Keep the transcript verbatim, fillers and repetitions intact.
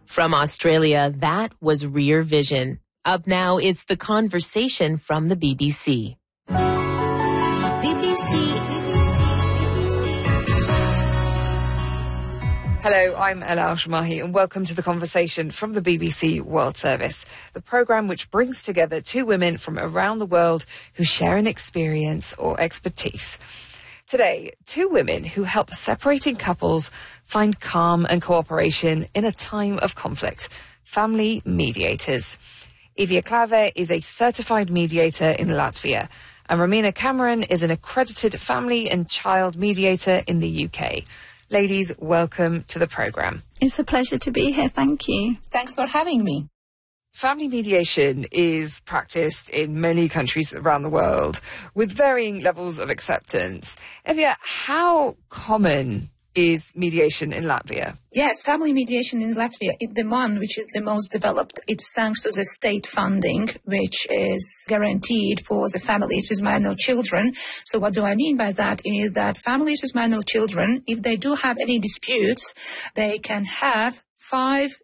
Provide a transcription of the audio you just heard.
From Australia, that was Rear Vision. Up now, it's The Conversation from the B B C. B B C. Hello, I'm Ella Al-Shamahi and welcome to The Conversation from the B B C World Service, the programme which brings together two women from around the world who share an experience or expertise. Today, two women who help separating couples find calm and cooperation in a time of conflict. Family mediators. Evia Clave is a certified mediator in Latvia, and Romina Cameron is an accredited family and child mediator in the U K. Ladies, welcome to the programme. It's a pleasure to be here, thank you. Thanks for having me. Family mediation is practiced in many countries around the world with varying levels of acceptance. Evia, how common is mediation in Latvia? Yes, family mediation in Latvia is the one which is the most developed. It's thanks to the state funding, which is guaranteed for the families with minor children. So what do I mean by that is that families with minor children, if they do have any disputes, they can have five